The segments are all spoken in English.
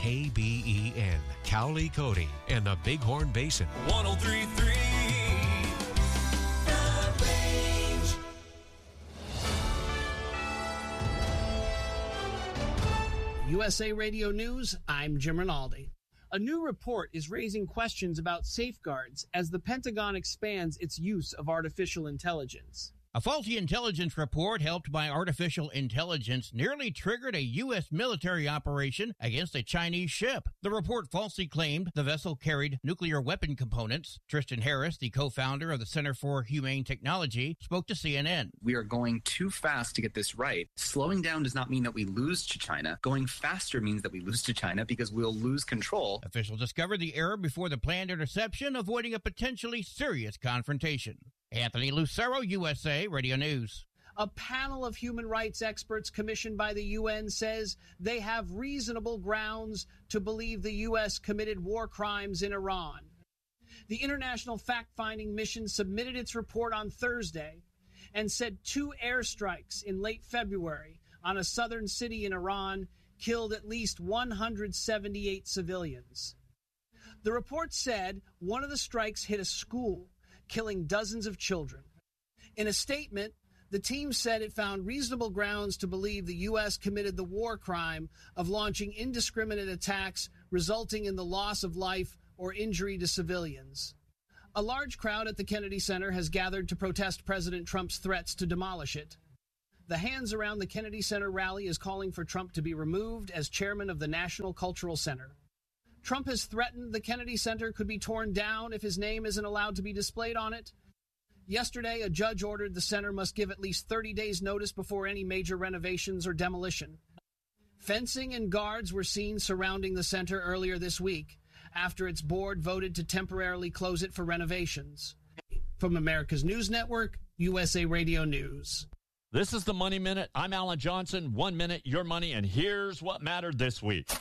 KBEN, Cowley, Cody, and the Bighorn Basin. 103.3 USA Radio News, I'm Jim Rinaldi. A new report is raising questions about safeguards as the Pentagon expands its use of artificial intelligence. A faulty intelligence report helped by artificial intelligence nearly triggered a U.S. military operation against a Chinese ship. The report falsely claimed the vessel carried nuclear weapon components. Tristan Harris, the co-founder of the Center for Humane Technology, spoke to CNN. We are going too fast to get this right. Slowing down does not mean that we lose to China. Going faster means that we lose to China because we'll lose control. Officials discovered the error before the planned interception, avoiding a potentially serious confrontation. Anthony Lucero, USA Radio News. A panel of human rights experts commissioned by the UN says they have reasonable grounds to believe the U.S. committed war crimes in Iran. The International Fact-Finding Mission submitted its report on Thursday and said 2 airstrikes in late February on a southern city in Iran killed at least 178 civilians. The report said one of the strikes hit a school, killing dozens of children. In a statement, the team said it found reasonable grounds to believe the U.S. committed the war crime of launching indiscriminate attacks resulting in the loss of life or injury to civilians. A large crowd at the Kennedy Center has gathered to protest President Trump's threats to demolish it. The Hands Around the Kennedy Center rally is calling for Trump to be removed as chairman of the National Cultural Center. Trump has threatened the Kennedy Center could be torn down if his name isn't allowed to be displayed on it. Yesterday, a judge ordered the center must give at least 30 days' notice before any major renovations or demolition. Fencing and guards were seen surrounding the center earlier this week after its board voted to temporarily close it for renovations. From America's News Network, USA Radio News. This is the Money Minute. I'm Alan Johnson. 1 minute, your money, and here's what mattered this week.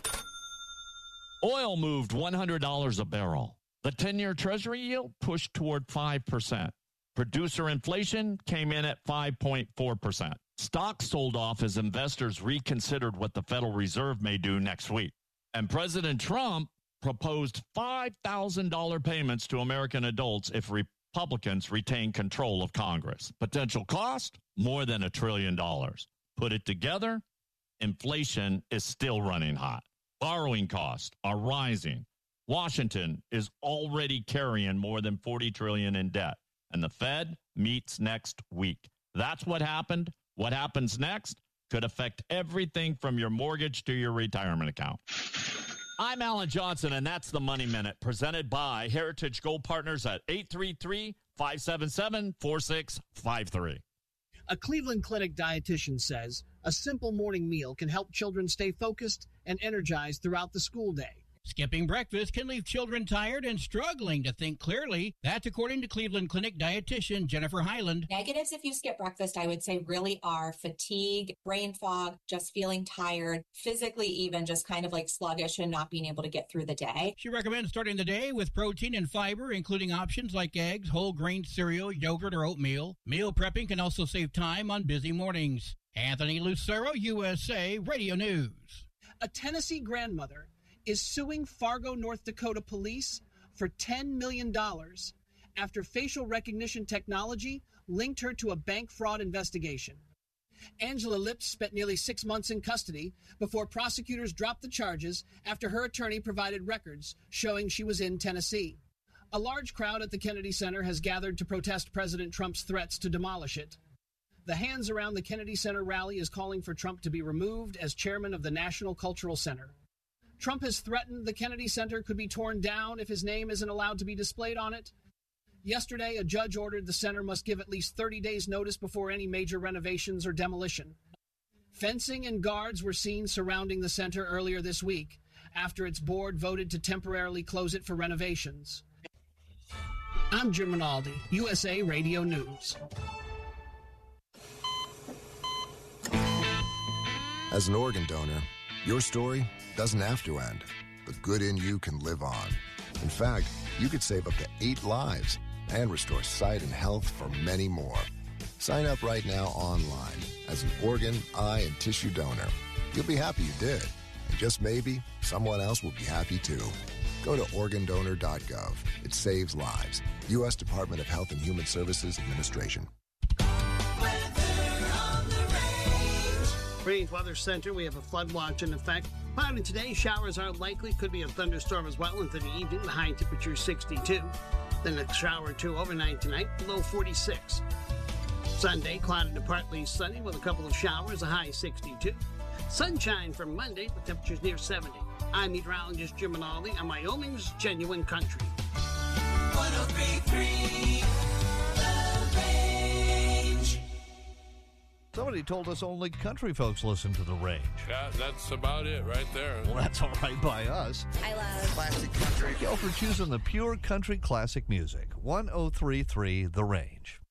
Oil moved $100 a barrel. The 10-year Treasury yield pushed toward 5%. Producer inflation came in at 5.4%. Stocks sold off as investors reconsidered what the Federal Reserve may do next week. And President Trump proposed $5,000 payments to American adults if Republicans retain control of Congress. Potential cost? More than $1 trillion. Put it together, inflation is still running hot. Borrowing costs are rising. Washington is already carrying more than $40 trillion in debt, and the Fed meets next week. That's what happened. What happens next could affect everything from your mortgage to your retirement account. I'm Alan Johnson, and that's the Money Minute, presented by Heritage Gold Partners at 833-577-4653. A Cleveland Clinic dietitian says a simple morning meal can help children stay focused and energized throughout the school day. Skipping breakfast can leave children tired and struggling to think clearly. That's according to Cleveland Clinic dietitian Jennifer Highland. Negatives if you skip breakfast, I would say, really are fatigue, brain fog, just feeling tired, physically even just kind of like sluggish and not being able to get through the day. She recommends starting the day with protein and fiber, including options like eggs, whole grain cereal, yogurt, or oatmeal. Meal prepping can also save time on busy mornings. Anthony Lucero, USA Radio News. A Tennessee grandmother is suing Fargo, North Dakota police for $10 million after facial recognition technology linked her to a bank fraud investigation. Angela Lips spent nearly 6 months in custody before prosecutors dropped the charges after her attorney provided records showing she was in Tennessee. A large crowd at the Kennedy Center has gathered to protest President Trump's threats to demolish it. The Hands Around the Kennedy Center rally is calling for Trump to be removed as chairman of the National Cultural Center. Trump has threatened the Kennedy Center could be torn down if his name isn't allowed to be displayed on it. Yesterday, a judge ordered the center must give at least 30 days notice before any major renovations or demolition. Fencing and guards were seen surrounding the center earlier this week after its board voted to temporarily close it for renovations. I'm Jim Rinaldi, USA Radio News. As an organ donor, your story doesn't have to end. The good in you can live on. In fact, you could save up to 8 lives and restore sight and health for many more. Sign up right now online as an organ, eye, and tissue donor. You'll be happy you did. And just maybe, someone else will be happy too. Go to organdonor.gov. It saves lives. U.S. Department of Health and Human Services Administration. Range Weather Center, we have a flood watch in effect. Cloudy today, showers are likely. Could be a thunderstorm as well into the evening. The high temperature 62. Then a shower or two overnight tonight, low 46. Sunday, cloudy to partly sunny with a couple of showers, a high 62. Sunshine for Monday with temperatures near 70. I'm meteorologist Jim Minaldi on Wyoming's Genuine Country. 103.3 The Range. Somebody told us only country folks listen to The Range. Yeah, that's about it right there. Well, that's all right by us. I love classic country. Go for choosing the pure country classic music. 103.3 The Range.